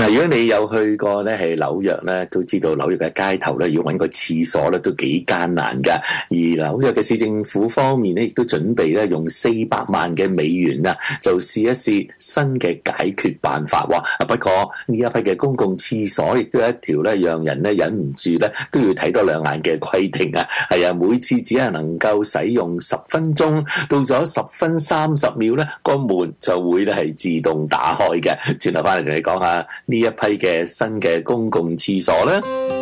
嗱，如果你有去過咧係紐約咧，都知道紐約嘅街頭咧，要揾個廁所咧都幾艱難㗎。而紐約嘅市政府方面咧，亦都準備咧用400萬嘅美元啊，就試一試新嘅解決辦法喎。不過呢一批嘅公共廁所亦都有一條咧，讓人咧忍唔住咧都要睇多兩眼嘅規定啊。係啊，每次只係能夠使用10分鐘，到咗10分30秒咧，個門就會咧係自動打開嘅。轉頭翻嚟同你講下呢一批嘅新嘅公共廁所咧。